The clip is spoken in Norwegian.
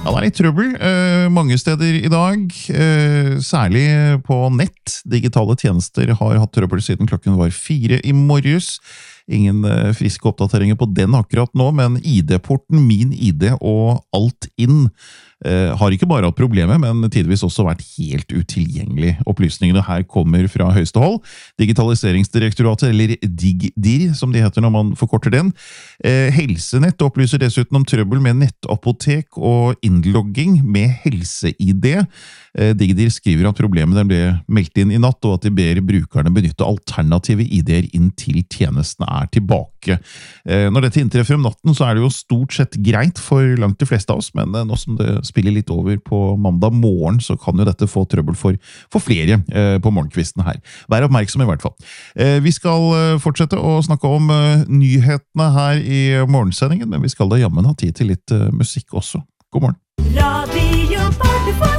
Ja, det er litt trøbbel mange steder i dag, særlig på nett. Digitale tjenester har hatt trøbbel siden klokken var 4 i morges. Ingen friske oppdateringer på den akkurat nå, men ID-porten, Min ID og Alt-in har ikke bare hatt problemer, men tidvis også vært helt utilgjengelig. Opplysningene her kommer fra høyeste hold. Digitaliseringsdirektoratet, eller DigDir, som de heter når man forkorter den. Helsenett opplyser dessuten om trøbbel med nettapotek og innlogging med helse-ID. DigDir skriver at problemene ble meldt inn i natt, og at de ber brukerne benytte alternative ID-er inntil tjenestene er tilbake. Når dette inntreffer om natten, så er det jo stort sett greit for langt de fleste av oss, men nå som det spiller litt over på mandag morgen, så kan jo dette få trøbbel for flere på morgenkvisten her. Vær oppmerksom i hvert fall. Vi skal fortsette å snakke om nyhetene her i morgensendingen, men vi skal da jammen ha tid til litt musikk også. God morgen! Radio Bardufoss.